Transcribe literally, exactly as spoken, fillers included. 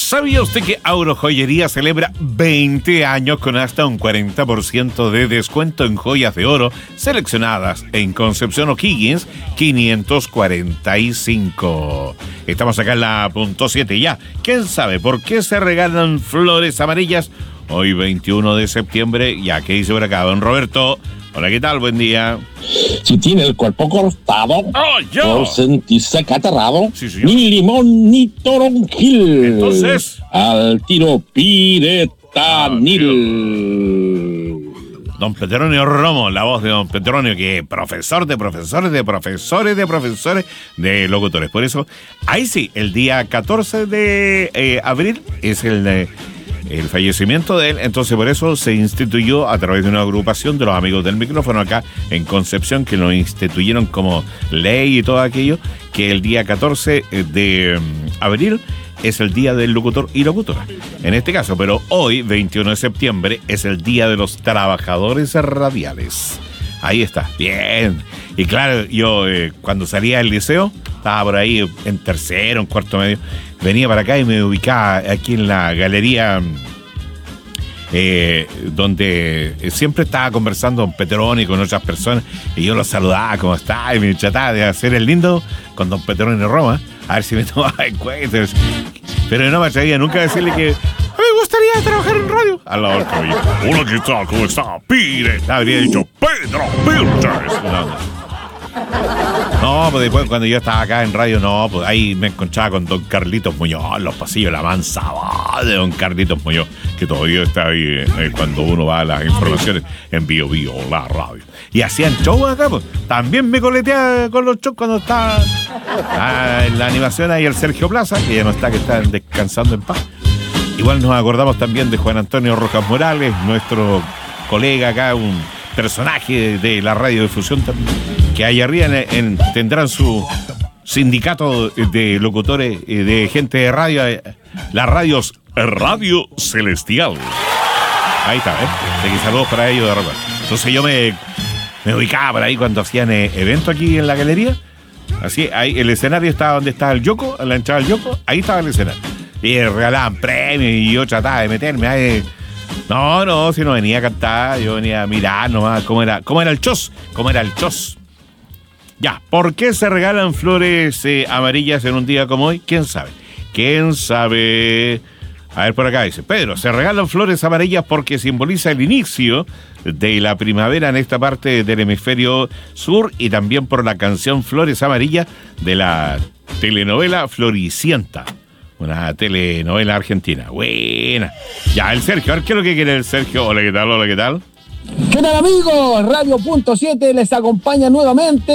¿Sabía usted que Agrojoyería celebra veinte años con hasta un cuarenta por ciento de descuento en joyas de oro seleccionadas en Concepción O'Higgins quinientos cuarenta y cinco? Estamos acá en la punto siete ya. ¿Quién sabe por qué se regalan flores amarillas hoy veintiuno de septiembre? Ya que dice por acá don Roberto. Hola, ¿qué tal? Buen día. Si tiene el cuerpo cortado, oh, yo. por sentirse acatarrado, sí, ni limón ni toronjil. Entonces, al tiro piretanil. Don Petronio Romo, la voz de don Petronio, que es profesor de profesores, de profesores, de profesores, de locutores. Por eso, ahí sí, el día catorce de eh, abril es el... Eh, el fallecimiento de él, entonces por eso se instituyó a través de una agrupación de los amigos del micrófono acá en Concepción, que lo instituyeron como ley y todo aquello, que el día catorce de abril es el día del locutor y locutora, en este caso, pero hoy, veintiuno de septiembre, es el día de los trabajadores radiales. Ahí está, bien. Y claro, yo eh, cuando salía del liceo, estaba por ahí en tercero, en cuarto medio, venía para acá y me ubicaba aquí en la galería eh, donde siempre estaba conversando con Petroni y con otras personas, y yo los saludaba, ¿cómo está? Y me trataba de hacer el lindo con don Petroni Roma, a ver si me tomaba en cuenta. Pero no me atrevía nunca a decirle que me gustaría trabajar en radio. A la otra, oye, hola, ¿qué tal? ¿Cómo está? Pire. Habría dicho Pedro Pilchers. No, no. No, pues después cuando yo estaba acá en radio, no, pues ahí me encontraba con don Carlitos Muñoz en los pasillos, la manzaba de don Carlitos Muñoz, que todavía está ahí eh, cuando uno va a las informaciones en Bio Bio, la radio. Y hacían show acá, pues. También me coleteaba con los shows cuando estaba ah, en la animación ahí el Sergio Plaza, que ya no está, que está descansando en paz. Igual nos acordamos también de Juan Antonio Rojas Morales, nuestro colega acá, un personaje de la radiodifusión también, que allá arriba en, en, tendrán su sindicato de locutores, de gente de radio, las radios Radio Celestial. Ahí está, ¿eh? Así que saludos para ellos de ropa. Entonces yo me, me ubicaba por ahí cuando hacían eh, eventos aquí en la galería. Así, ahí el escenario estaba donde estaba el Yoko, en la entrada del Yoko, ahí estaba el escenario. Y regalaban premios y yo trataba de meterme ahí. No, no, si no venía a cantar, yo venía a mirar nomás cómo era, cómo era el chos, cómo era el chos. Ya, ¿por qué se regalan flores eh, amarillas en un día como hoy? ¿Quién sabe? ¿Quién sabe? A ver, por acá dice, Pedro, se regalan flores amarillas porque simboliza el inicio de la primavera en esta parte del hemisferio sur y también por la canción Flores Amarillas de la telenovela Floricienta. Una telenovela argentina. Buena. Ya, el Sergio. A ver, ¿qué es lo que quiere el Sergio? Hola, ¿qué tal? Hola, ¿qué tal? ¿Qué tal, amigos? Radio Punto siete les acompaña nuevamente.